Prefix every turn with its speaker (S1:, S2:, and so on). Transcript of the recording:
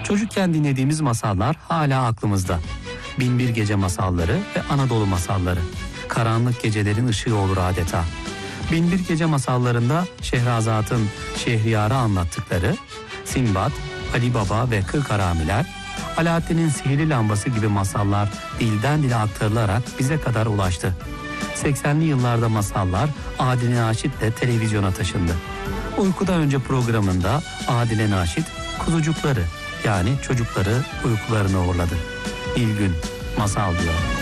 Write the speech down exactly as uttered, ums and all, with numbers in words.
S1: Çocukken dinlediğimiz masallar hala aklımızda. Binbir Gece masalları ve Anadolu masalları. Karanlık gecelerin ışığı olur adeta. Binbir Gece masallarında Şehrazat'ın Şehriyar'a anlattıkları, Sinbad, Ali Baba ve Kırk Haramiler, Alaaddin'in Sihirli Lambası gibi masallar dilden dile aktarılarak bize kadar ulaştı. seksenli yıllarda masallar Adile Naşit'le televizyona taşındı. Uykudan önce programında Adile Naşit kuzucukları yani çocukları uykularına uğurladı. İlgün masal diyor.